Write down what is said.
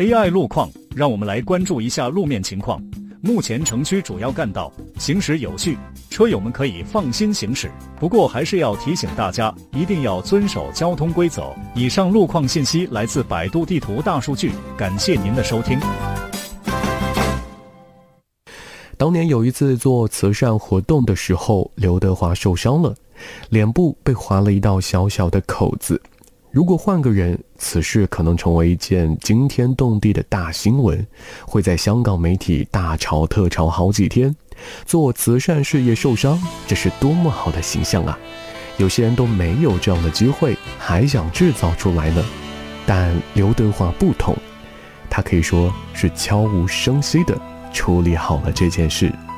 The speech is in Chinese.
AI 路况，让我们来关注一下路面情况。目前城区主要干道行驶有序，车友们可以放心行驶。不过还是要提醒大家，一定要遵守交通规则。以上路况信息来自百度地图大数据，感谢您的收听。 当年有一次做慈善活动的时候，刘德华受伤了，脸部被划了一道小小的口子。如果换个人，此事可能成为一件惊天动地的大新闻，会在香港媒体大炒特炒好几天。做慈善事业受伤，这是多么好的形象啊！有些人都没有这样的机会，还想制造出来呢。但刘德华不同，他可以说是悄无声息地处理好了这件事。